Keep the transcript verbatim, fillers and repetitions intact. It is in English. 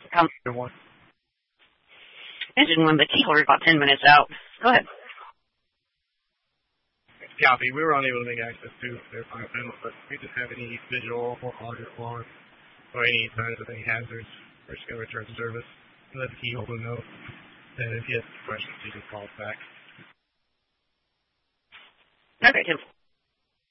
Come. One. Engine one, the key holder about ten minutes out. Go ahead. Copy. We were unable to make access to their fire panel, but if we just have any visual or audio alarm or any signs of any hazards, we're just going to return to service and let the key holder know. And if he has questions, he can call us back. Okay, Tim.